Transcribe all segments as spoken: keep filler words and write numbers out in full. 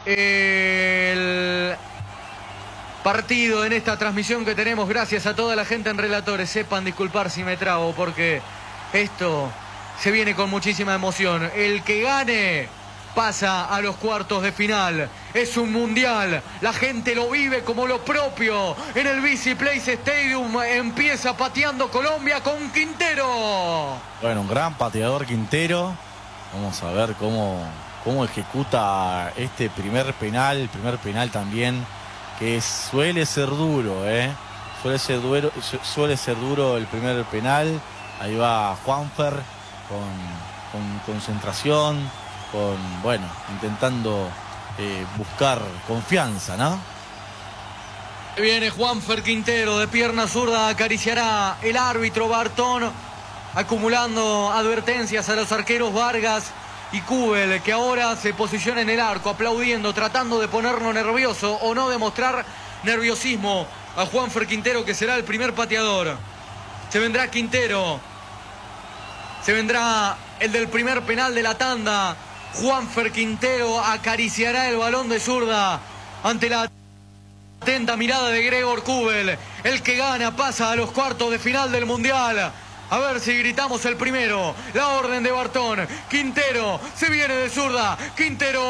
el partido en esta transmisión que tenemos. Gracias a toda la gente en Relatores. Sepan disculpar si me trabo porque esto se viene con muchísima emoción. El que gane pasa a los cuartos de final. Es un mundial. La gente lo vive como lo propio. En el Visi Place Stadium empieza pateando Colombia con Quintero. Bueno, un gran pateador Quintero. Vamos a ver cómo, cómo ejecuta este primer penal. El primer penal también, que suele ser duro, ¿eh? Suele ser duro, suele ser duro el primer penal. Ahí va Juanfer con, con concentración, con, bueno, intentando eh, buscar confianza, ¿no? Viene Juanfer Quintero, de pierna zurda, acariciará el árbitro Bartón, acumulando advertencias a los arqueros Vargas y Kubel, que ahora se posiciona en el arco, aplaudiendo, tratando de ponerlo nervioso o no demostrar nerviosismo a Juanfer Quintero, que será el primer pateador. Se vendrá Quintero, se vendrá el del primer penal de la tanda. Juanfer Quintero acariciará el balón de zurda ante la atenta mirada de Gregor Kubel. El que gana pasa a los cuartos de final del Mundial. A ver si gritamos el primero. La orden de Bartón. Quintero se viene de zurda. Quintero.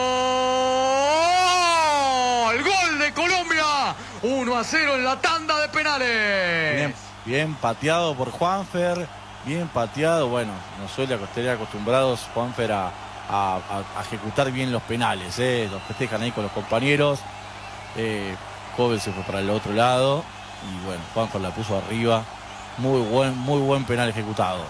El gol de Colombia. uno a cero en la tanda de penales. Bien, bien pateado por Juanfer. Bien pateado. Bueno, nos suele estar acostumbrados Juanfer a, a, a ejecutar bien los penales. ¿eh? Los festejan ahí con los compañeros. Eh, Cobel se fue para el otro lado. Y bueno, Juanfer la puso arriba. Muy buen, muy buen penal ejecutado.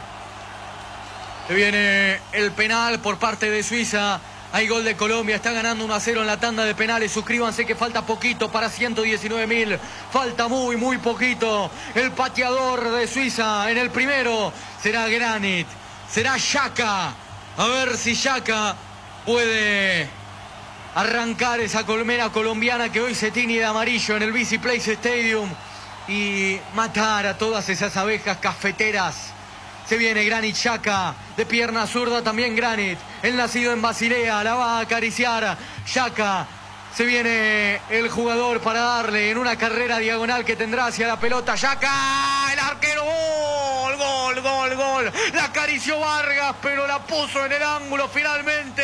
Se viene el penal por parte de Suiza. Hay gol de Colombia, está ganando uno a cero en la tanda de penales. Suscríbanse que falta poquito para ciento diecinueve mil. Falta muy, muy poquito. El pateador de Suiza en el primero será Granit. Será Xhaka. A ver si Xhaka puede arrancar esa colmena colombiana que hoy se tiñe de amarillo en el Visi Place Stadium y matar a todas esas abejas cafeteras. Se viene Granit Xhaka, de pierna zurda también Granit. El nacido en Basilea, la va a acariciar Xhaka. Se viene el jugador para darle en una carrera diagonal que tendrá hacia la pelota. Xhaka, el arquero, gol, gol, gol, gol. La acarició Vargas, pero la puso en el ángulo finalmente.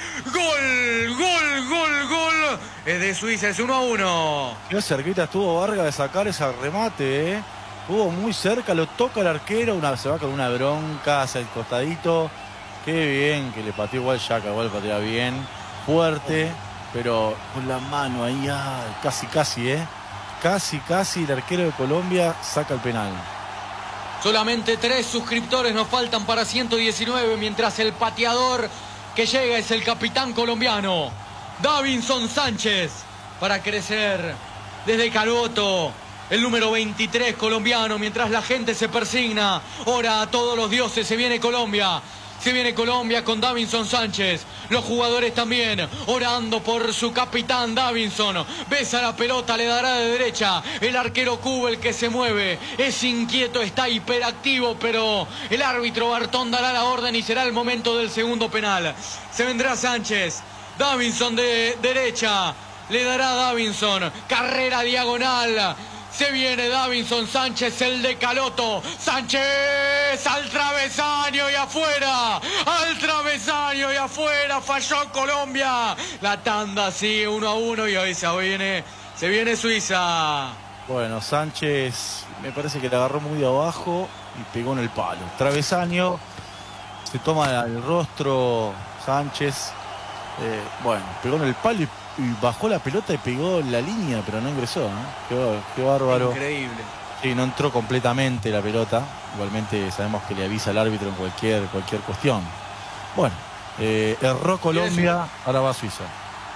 Gol, gol, gol, gol. Es de Suiza, es uno a uno. Qué cerquita estuvo Vargas de sacar ese remate, ¿eh? Estuvo muy cerca, lo toca el arquero, una, se va con una bronca hacia el costadito. Qué bien que le pateó igual Xhaka, igual patea bien, fuerte, pero con la mano ahí, ah, casi, casi, ¿eh? Casi, casi el arquero de Colombia saca el penal. Solamente tres suscriptores nos faltan para ciento diecinueve, mientras el pateador que llega es el capitán colombiano, Davinson Sánchez, para crecer desde Caloto. El número veintitrés colombiano, mientras la gente se persigna, ora a todos los dioses, se viene Colombia. Se viene Colombia con Davinson Sánchez. Los jugadores también orando por su capitán Davinson. Besa la pelota, le dará de derecha. El arquero Kubel que se mueve. Es inquieto, está hiperactivo, pero el árbitro Bartón dará la orden y será el momento del segundo penal. Se vendrá Sánchez. Davinson de derecha. Le dará Davinson. Carrera diagonal. Se viene Davinson Sánchez, el de Caloto. Sánchez al travesaño y afuera. Al travesaño y afuera. Falló Colombia. La tanda sigue uno a uno y hoy se viene, se viene Suiza. Bueno, Sánchez me parece que le agarró muy de abajo y pegó en el palo. Travesaño. Se toma el rostro Sánchez. Eh, bueno, pegó en el palo y Y bajó la pelota y pegó la línea, pero no ingresó, ¿no? Qué, qué bárbaro. Increíble. Sí, no entró completamente la pelota. Igualmente sabemos que le avisa al árbitro en cualquier, cualquier cuestión. Bueno, eh, erró Colombia, ahora va Suiza.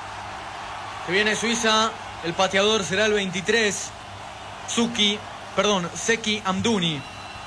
Se viene Suiza, el pateador será el veintitrés. Suki, perdón, Seki Amdouni.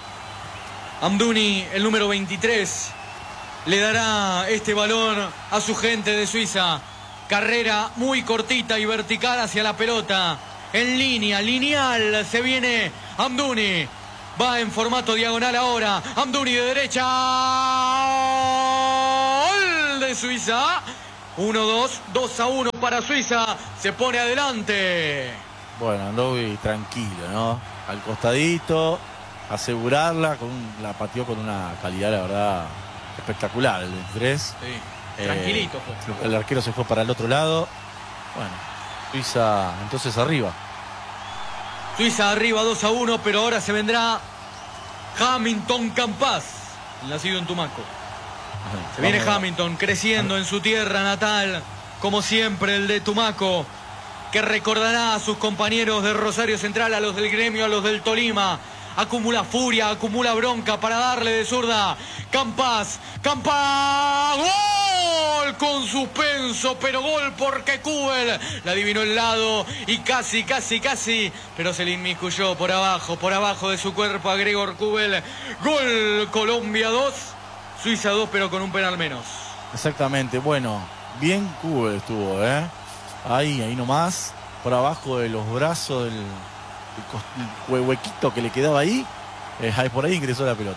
Amdouni, el número veintitrés, le dará este balón a su gente de Suiza. Carrera muy cortita y vertical hacia la pelota. En línea, lineal, se viene Amdouni. Va en formato diagonal ahora. Amdouni de derecha. Gol de Suiza. uno dos, dos a uno para Suiza. Se pone adelante. Bueno, Andovi tranquilo, ¿no? Al costadito, asegurarla, con un, la pateó con una calidad, la verdad, espectacular. El veintitrés. Sí, eh, tranquilito fue. El arquero se fue para el otro lado. Bueno, Suiza entonces arriba. Suiza arriba dos a uno, pero ahora se vendrá Hamilton Campas, nacido en Tumaco. Se viene Hamilton creciendo en su tierra natal, como siempre el de Tumaco, que recordará a sus compañeros de Rosario Central, a los del Gremio, a los del Tolima. Acumula furia, acumula bronca para darle de zurda. Campas, Campas, gol con suspenso, pero gol porque Kubel la adivinó el lado y casi, casi, casi, pero se le inmiscuyó por abajo, por abajo de su cuerpo a Gregor Kubel. Gol Colombia dos, Suiza dos, pero con un penal menos. Exactamente, bueno, bien Kubel estuvo, ¿eh? Ahí, ahí nomás, por abajo de los brazos del el huequito que le quedaba ahí, eh, por ahí ingresó la pelota.